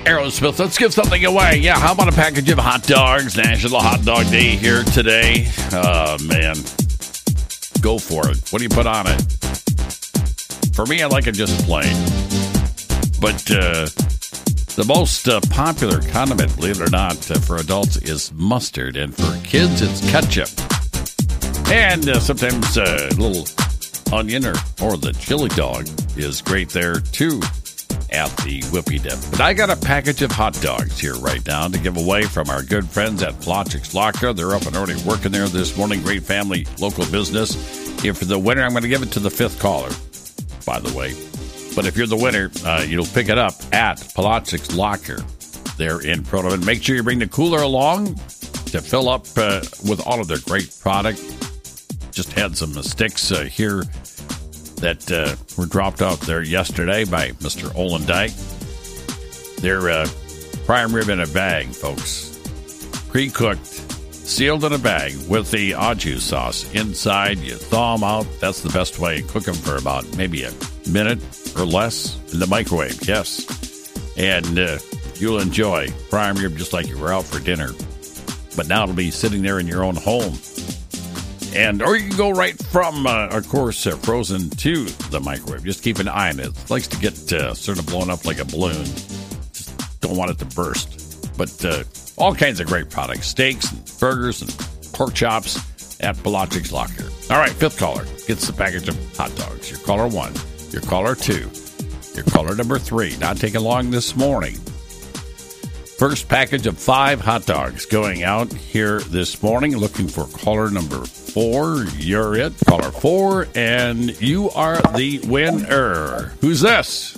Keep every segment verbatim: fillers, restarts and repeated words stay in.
Aerosmith, let's give something away. Yeah, how about a package of hot dogs? National Hot Dog Day here today. Oh, man. Go for it. What do you put on it? For me, I like it just plain. But uh, the most uh, popular condiment, believe it or not, uh, for adults is mustard. And for kids, it's ketchup. And uh, sometimes uh, a little onion or, or the chili dog is great there, too, at the Whippy Dip. But I got a package of hot dogs here right now to give away from our good friends at Polaczek's Locker. They're up and already working there this morning. Great family, local business. If you're the winner, I'm going to give it to the fifth caller, by the way. But if you're the winner, uh, you'll pick it up at Polaczek's Locker there in Proto. And make sure you bring the cooler along to fill up uh, with all of their great product. Just had some sticks uh, here that uh, were dropped off there yesterday by Mister Olin Dyke. They're uh, prime rib in a bag, folks. Pre-cooked, sealed in a bag with the au jus sauce inside. You thaw them out. That's the best way. Cook them for about maybe a minute or less in the microwave, yes. And uh, you'll enjoy prime rib just like you were out for dinner. But now it'll be sitting there in your own home. And or you can go right from, uh, of course, uh, frozen to the microwave. Just keep an eye on it. It likes to get uh, sort of blown up like a balloon. Just don't want it to burst. But uh, all kinds of great products. Steaks and burgers and pork chops at Polaczek's Locker. All right, fifth caller gets the package of hot dogs. Your caller one. Your caller two. Your caller number three. Not taking long this morning. First package of five hot dogs going out here this morning. Looking for caller number four. You're it. Caller four. And you are the winner. Who's this?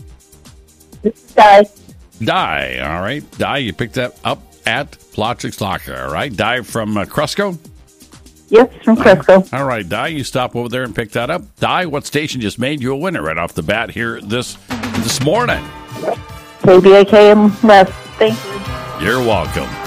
Di. Di. All right. Di, you picked that up at Polaczek's Locker. All right. Di from uh, Cresco? Yes, from Cresco. All right, Di, you stop over there and pick that up. Di, what station just made you a winner right off the bat here this this morning? K B A K M West. Thank you. You're welcome.